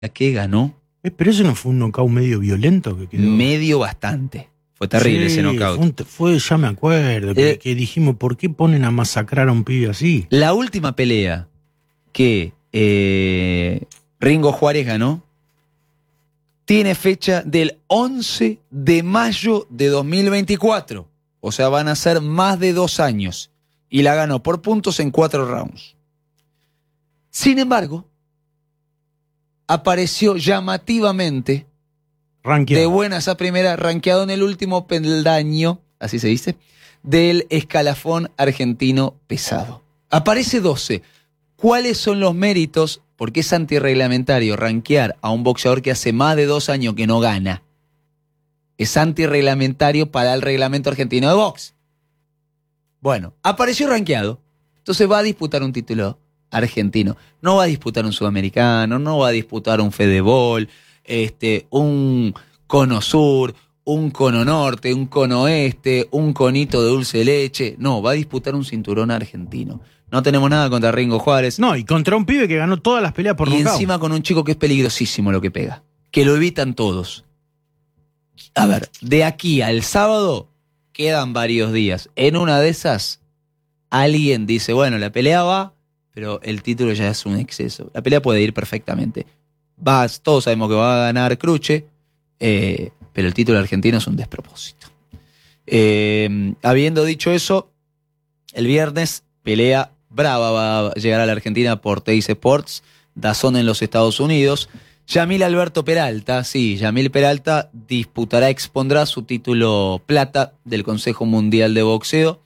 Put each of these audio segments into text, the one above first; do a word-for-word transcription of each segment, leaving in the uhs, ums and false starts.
que ganó. Eh, pero ese no fue un knockout medio violento que quedó. Medio bastante. Fue terrible sí, ese knockout. Fue, un, fue, ya me acuerdo, que, Eh, que dijimos, ¿por qué ponen a masacrar a un pibe así? La última pelea que eh, Ringo Juárez ganó tiene fecha del once de mayo de dos mil veinticuatro. O sea, van a ser más de dos años. Y la ganó por puntos en cuatro rounds. Sin embargo, apareció llamativamente, Ranqueado. de buenas a primera, rankeado en el último peldaño, así se dice, del escalafón argentino pesado. Aparece doce. ¿Cuáles son los méritos? Porque es antirreglamentario rankear a un boxeador que hace más de dos años que no gana. Es antirreglamentario para el reglamento argentino de box. Bueno, apareció rankeado. Entonces va a disputar un título argentino. No va a disputar un sudamericano, no va a disputar un Fedebol, este, un cono sur, un cono norte, un cono oeste, un conito de dulce de leche. No, va a disputar un cinturón argentino. No tenemos nada contra Ringo Juárez. No, y contra un pibe que ganó todas las peleas por Y nocaut. encima con un chico que es peligrosísimo lo que pega. Que lo evitan todos. A ver, de aquí al sábado quedan varios días. En una de esas, alguien dice, bueno, la pelea va, pero el título ya es un exceso. La pelea puede ir perfectamente. Vas, todos sabemos que va a ganar Cruche, eh, pero el título argentino es un despropósito. Eh, habiendo dicho eso, el viernes pelea brava va a llegar a la Argentina por Teis Sports, DAZN en los Estados Unidos. Yamil Alberto Peralta, sí, Yamil Peralta disputará, expondrá su título plata del Consejo Mundial de Boxeo,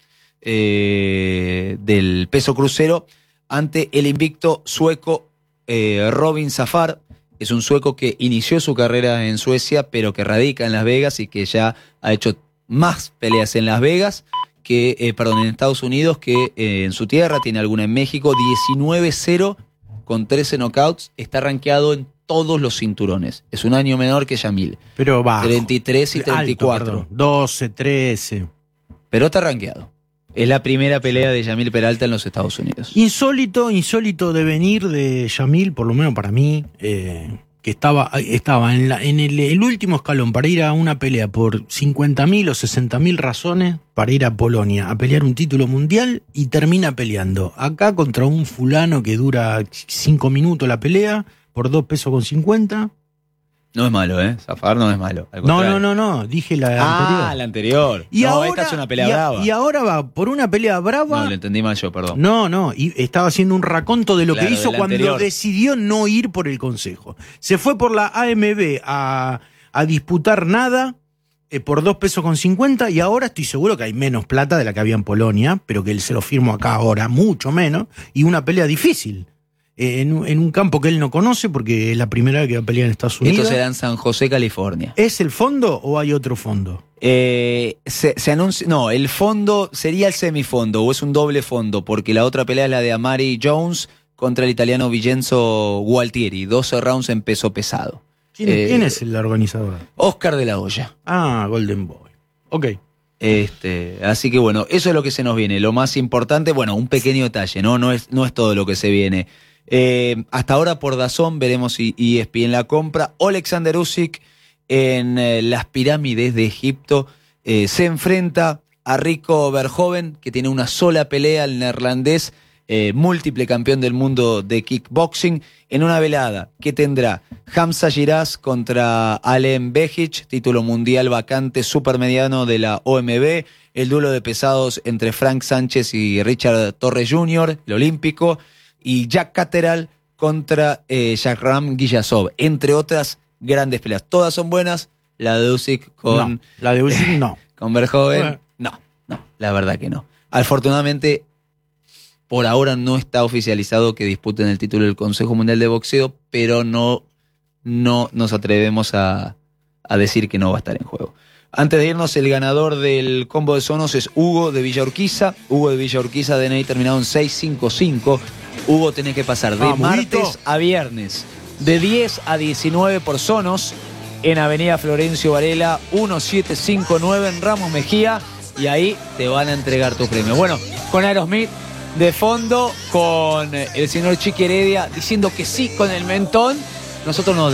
eh, del peso crucero, ante el invicto sueco eh, Robin Zafar. Es un sueco que inició su carrera en Suecia, pero que radica en Las Vegas y que ya ha hecho más peleas en Las Vegas, que, eh, perdón, en Estados Unidos, que eh, en su tierra, tiene alguna en México. Diecinueve cero con trece knockouts, está rankeado en todos los cinturones. Es un año menor que Yamil. Pero bajo. treinta y tres y treinta y cuatro. Alto, doce, trece. Pero está rankeado. Es la primera pelea de Yamil Peralta en los Estados Unidos. Insólito, insólito devenir de Yamil, por lo menos para mí, eh, que estaba, estaba en, la, en el, el último escalón para ir a una pelea por cincuenta mil o sesenta mil razones para ir a Polonia a pelear un título mundial y termina peleando acá contra un fulano que dura cinco minutos la pelea por dos pesos con cincuenta. No es malo, ¿eh? Zafar no es malo. No, no, no, no, dije la ah, anterior. Ah, la anterior. Y no, ahora, esta es una pelea y a, brava. Y ahora va por una pelea brava. No, lo entendí mal yo, perdón. No, no, y estaba haciendo un raconto de lo claro, que hizo de cuando anterior. decidió no ir por el Consejo. Se fue por la A M B a, a disputar nada eh, por dos pesos con cincuenta y ahora estoy seguro que hay menos plata de la que había en Polonia, pero que él se lo firmo acá ahora, mucho menos, y una pelea difícil. Eh, en, en un campo que él no conoce porque es la primera vez que va a pelear en Estados Unidos. Esto será en San José, California. ¿Es el fondo o hay otro fondo? Eh, se, se anuncia, no, el fondo sería el semifondo o es un doble fondo, porque la otra pelea es la de Amari Jones contra el italiano Vincenzo Gualtieri, doce rounds en peso pesado. ¿Quién, eh, ¿quién es el organizador? Oscar de la Hoya. Ah, Golden Boy. Ok. Este, así que bueno, eso es lo que se nos viene. Lo más importante, bueno, un pequeño detalle, ¿no? No es, no es todo lo que se viene. Eh, hasta ahora por DAZN veremos si E S P N la compra. Alexander Usyk en eh, las pirámides de Egipto eh, se enfrenta a Rico Verhoeven, que tiene una sola pelea, el neerlandés, eh, múltiple campeón del mundo de kickboxing, en una velada que tendrá Hamza Shiraz contra Alen Behic, título mundial vacante supermediano de la O M B, el duelo de pesados entre Frank Sánchez y Richard Torres junior, el olímpico, y Jack Catterall contra eh, Shahram Gillasov, entre otras grandes peleas. Todas son buenas. La de Usyk con... No, la de Usyk no. Con Verhoeven, Bueno. no, no, la verdad que no. Afortunadamente, por ahora no está oficializado que disputen el título del Consejo Mundial de Boxeo, pero no, no nos atrevemos a, a decir que no va a estar en juego. Antes de irnos, el ganador del combo de Sonos es Hugo de Villa Urquiza. Hugo de Villa Urquiza, D N I terminado en seis cinco cinco. Hugo, tenés que pasar de Vamos, martes Huguito. a viernes, de diez a diecinueve por Sonos, en Avenida Florencio Varela, diecisiete cincuenta y nueve en Ramos Mejía, y ahí te van a entregar tu premio. Bueno, con Aerosmith de fondo, con el señor Chiqui Heredia diciendo que sí con el mentón, nosotros nos